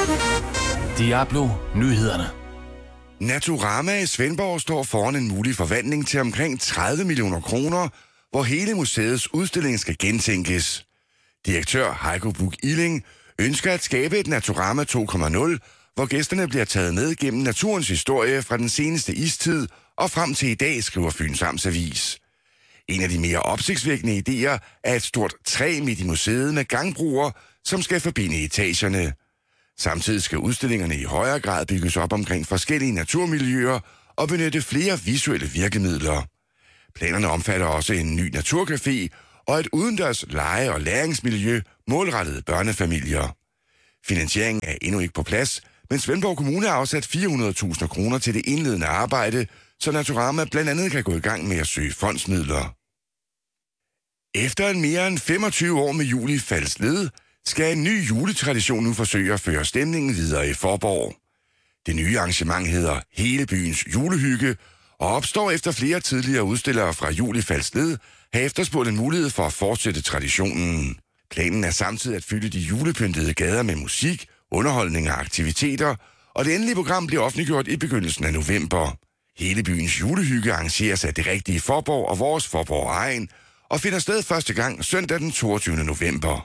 Diablo Nyhederne. Naturama i Svendborg står foran en mulig forvandling til omkring 30 millioner kroner, hvor hele museets udstilling skal gentænkes. Direktør Heiko Buch-Illing ønsker at skabe et Naturama 2.0, hvor gæsterne bliver taget med gennem naturens historie fra den seneste istid og frem til i dag, skriver Fyns Amtsavis. En af de mere opsigtsvækkende idéer er et stort træ midt i museet med gangbroer, som skal forbinde etagerne. Samtidig skal udstillingerne i højere grad bygges op omkring forskellige naturmiljøer og benytte flere visuelle virkemidler. Planerne omfatter også en ny naturcafé og et udendørs lege- og læringsmiljø målrettet børnefamilier. Finansieringen er endnu ikke på plads, men Svendborg Kommune har afsat 400.000 kroner til det indledende arbejde, så Naturama blandt andet kan gå i gang med at søge fondsmidler. Efter en mere end 25 år med jul i Falsled, skal en ny juletradition nu forsøge at føre stemningen videre i Fåborg. Det nye arrangement hedder Hele byens julehygge og opstår efter flere tidligere udstillere fra Jul i Falsled har efterspurgt en mulighed for at fortsætte traditionen. Planen er samtidig at fylde de julepyntede gader med musik, underholdning og aktiviteter, og det endelige program bliver offentliggjort i begyndelsen af november. Hele byens julehygge arrangeres af Det Rigtige Fåborg og vores Fåborg Egen og finder sted første gang søndag den 22. november.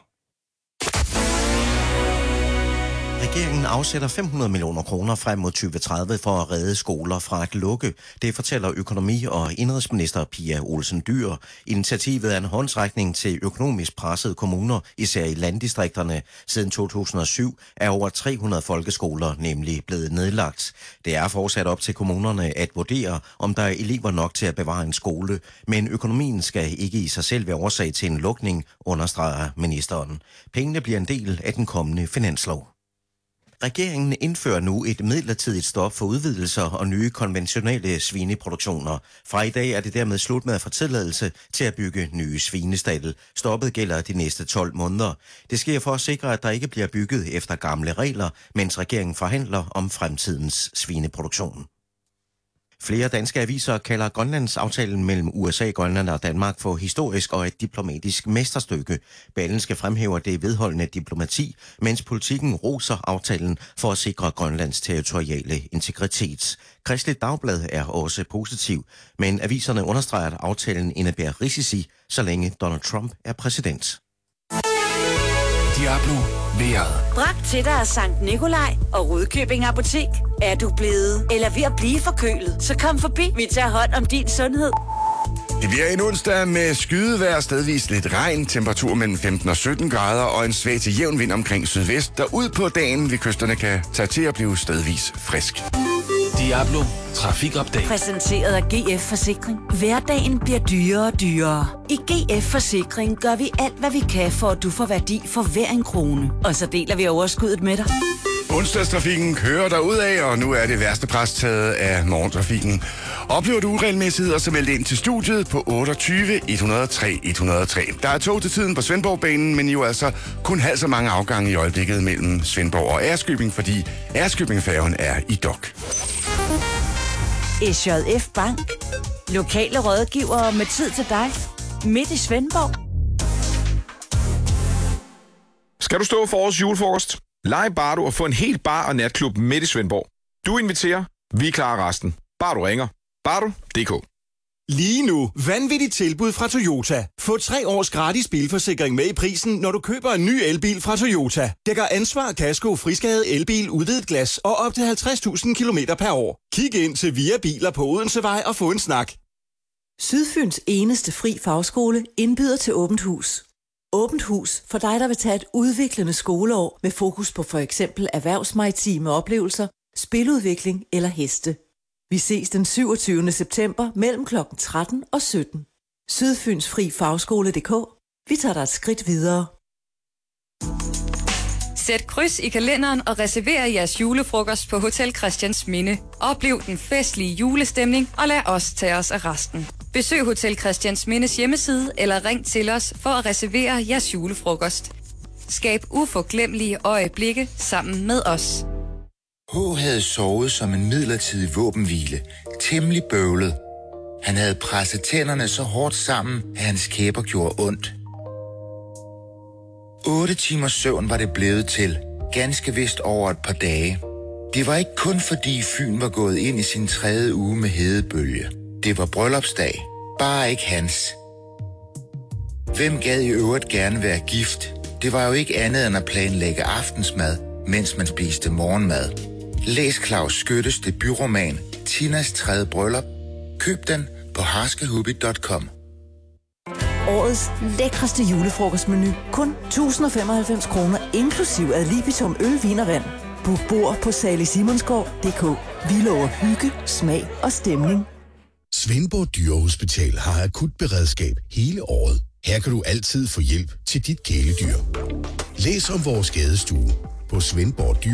Regeringen afsætter 500 millioner kroner frem mod 2030 for at redde skoler fra at lukke. Det fortæller økonomi- og indenrigsminister Pia Olsen Dyhr. Initiativet er en håndsrækning til økonomisk pressede kommuner, især i landdistrikterne. Siden 2007 er over 300 folkeskoler nemlig blevet nedlagt. Det er fortsat op til kommunerne at vurdere, om der er elever nok til at bevare en skole. Men økonomien skal ikke i sig selv være årsag til en lukning, understreger ministeren. Pengene bliver en del af den kommende finanslov. Regeringen indfører nu et midlertidigt stop for udvidelser og nye konventionelle svineproduktioner. Fra i dag er det dermed slut med at få tilladelse til at bygge nye svinestalde. Stoppet gælder de næste 12 måneder. Det sker for at sikre, at der ikke bliver bygget efter gamle regler, mens regeringen forhandler om fremtidens svineproduktion. Flere danske aviser kalder Grønlandsaftalen mellem USA, Grønland og Danmark for historisk og et diplomatisk mesterstykke. Berlingske fremhæver det vedholdende diplomati, mens Politikken roser aftalen for at sikre Grønlands territoriale integritet. Kristeligt Dagblad er også positiv, men aviserne understreger, at aftalen indebærer risici, så længe Donald Trump er præsident. Diablo vejret. Bragt til dig af Sankt Nikolaj og Rudkøbing Apotek. Er du blevet eller ved at blive forkølet, så kom forbi. Vi tager hånd om din sundhed. Det bliver en onsdag med skydevejr, stedvis lidt regn, temperatur mellem 15 og 17 grader og en svag til jævn vind omkring sydvest, der ud på dagen ved kysterne kan tage til at blive stedvis frisk. Diablo Trafikupdate. Præsenteret af GF Forsikring. Hverdagen bliver dyrere og dyrere. I GF Forsikring gør vi alt, hvad vi kan, for at du får værdi for hver en krone. Og så deler vi overskuddet med dig. Onsdagstrafikken kører derudad, og nu er det værste pres taget af morgentrafikken. Oplever du uregelmæssigheder, så meld ind til studiet på 28 103 103. Der er tog til tiden på Svendborgbanen, men jo altså kun halvt så mange afgange i øjeblikket mellem Svendborg og Ærøskøbing, fordi Ærøskøbing-færgen er i dok. SJF Bank. Lokale rådgivere med tid til dig. Midt i Svendborg. Skal du stå for årets julefrokost? Lege Bardo og få en helt bar- og natklub midt i Svendborg. Du inviterer, vi klarer resten. Bare du ringer. Bardo.dk. Lige nu, vanvittigt tilbud fra Toyota. Få 3 års gratis bilforsikring med i prisen, når du køber en ny elbil fra Toyota. Dækker ansvar, kasko, friskade, elbil, udvidet glas og op til 50.000 kilometer per år. Kig ind til Via Biler på Odensevej og få en snak. Sydfyns eneste fri fagskole indbyder til åbent hus. Åbent hus for dig, der vil tage et udviklende skoleår med fokus på for eksempel erhvervsmaritime oplevelser, spiludvikling eller heste. Vi ses den 27. september mellem kl. 13 og 17. Sydfyns Fri Fagskole.dk. Vi tager dig et skridt videre. Sæt kryds i kalenderen og reserver jeres julefrokost på Hotel Christiansminde. Oplev den festlige julestemning og lad os tage os af resten. Besøg Hotel Christiansmindes hjemmeside eller ring til os for at reservere jeres julefrokost. Skab uforglemmelige øjeblikke sammen med os. H. havde sovet som en midlertidig våbenhvile. Temmelig bøvlet. Han havde presset tænderne så hårdt sammen, at hans kæber gjorde ondt. 8 timers søvn var det blevet til. Ganske vist over et par dage. Det var ikke kun fordi Fyn var gået ind i sin 3. uge med hedebølge. Det var bryllupsdag. Bare ikke hans. Hvem gad i øvrigt gerne være gift? Det var jo ikke andet end at planlægge aftensmad, mens man spiste morgenmad. Læs Claus Skyttes debutroman Tinas 3. bryllup. Køb den på harskehubby.com. Årets lækreste julefrokostmenu. Kun 1095 kroner, inklusiv ad libitum øl, vin og vand. Book bord på salisimonsgaard.dk. Vi lover hygge, smag og stemning. Svendborg Dyrehospital har akut beredskab hele året. Her kan du altid få hjælp til dit kæledyr. Læs om vores skadestue på Svendborg